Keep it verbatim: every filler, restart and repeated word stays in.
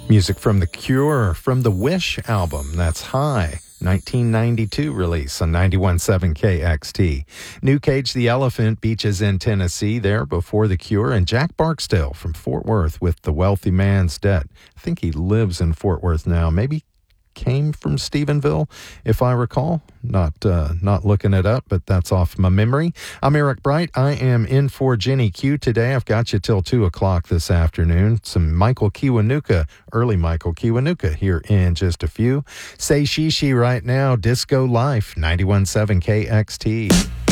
Music from The Cure, from the Wish album, that's High, nineteen ninety-two release on ninety-one point seven K X T. New Cage the Elephant, Beaches in Tennessee, there before The Cure, and Jack Barksdale from Fort Worth with The Wealthy Man's Debt. I think he lives in Fort Worth now, maybe came from Stephenville, if I recall. Not uh, not looking it up, but that's off my memory. I'm Eric Bright. I am in for Jenny Q today. I've got you till two o'clock this afternoon. Some Michael Kiwanuka, early Michael Kiwanuka here in just a few. Say Shishi right now, Disco Life, ninety-one point seven K X T.